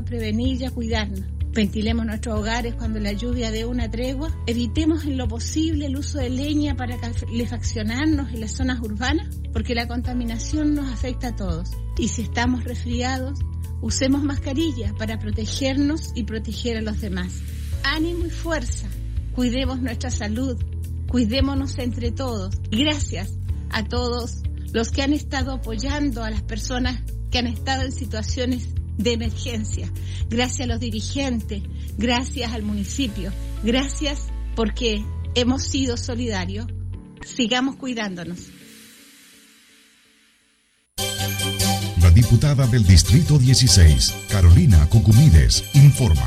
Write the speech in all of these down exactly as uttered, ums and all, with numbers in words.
a prevenir y a cuidarnos. Ventilemos nuestros hogares cuando la lluvia dé una tregua. Evitemos en lo posible el uso de leña para calefaccionarnos en las zonas urbanas, porque la contaminación nos afecta a todos. Y si estamos resfriados, usemos mascarillas para protegernos y proteger a los demás. Ánimo y fuerza. Cuidemos nuestra salud. Cuidémonos entre todos. Gracias a todos los que han estado apoyando a las personas que han estado en situaciones de emergencia. Gracias a los dirigentes, gracias al municipio, gracias porque hemos sido solidarios. Sigamos cuidándonos. La diputada del Distrito dieciséis, Carolina Cucumides, informa.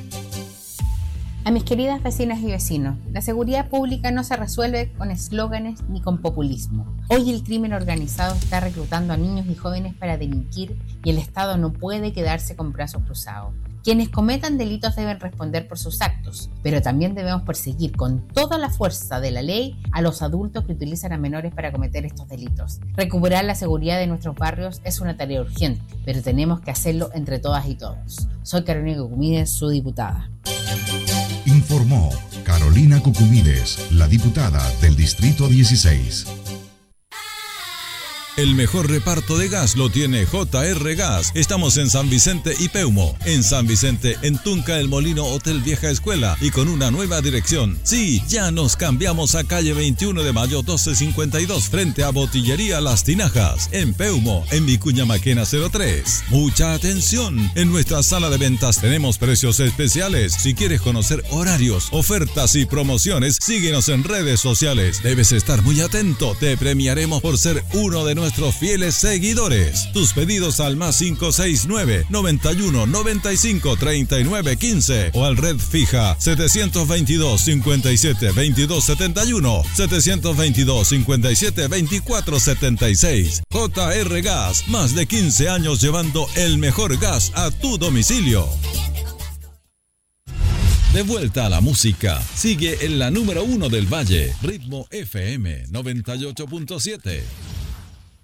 A mis queridas vecinas y vecinos, la seguridad pública no se resuelve con eslóganes ni con populismo. Hoy el crimen organizado está reclutando a niños y jóvenes para delinquir y el Estado no puede quedarse con brazos cruzados. Quienes cometan delitos deben responder por sus actos, pero también debemos perseguir con toda la fuerza de la ley a los adultos que utilizan a menores para cometer estos delitos. Recuperar la seguridad de nuestros barrios es una tarea urgente, pero tenemos que hacerlo entre todas y todos. Soy Carolina Cucumides, su diputada. Informó Carolina Cucumides, la diputada del Distrito dieciséis. El mejor reparto de gas lo tiene J R Gas. Estamos en San Vicente y Peumo. En San Vicente, en Tunca El Molino Hotel Vieja Escuela y con una nueva dirección. Sí, ya nos cambiamos a calle veintiuno de mayo doce cincuenta y dos frente a Botillería Las Tinajas. En Peumo, en Vicuña Maquena cero tres. Mucha atención. En nuestra sala de ventas tenemos precios especiales. Si quieres conocer horarios, ofertas y promociones, síguenos en redes sociales. Debes estar muy atento. Te premiaremos por ser uno de nuestros nuestros fieles seguidores. Tus pedidos al más cinco seis nueve, noventa y uno, noventa y cinco, treinta y nueve, quince o al red fija setecientos veintidós, cincuenta y siete, veintidós setenta y uno, setecientos veintidós, cincuenta y siete, veinticuatro setenta y seis. J R Gas, más de quince años llevando el mejor gas a tu domicilio. De vuelta a la música, sigue en la número uno del Valle, Ritmo F M noventa y ocho punto siete.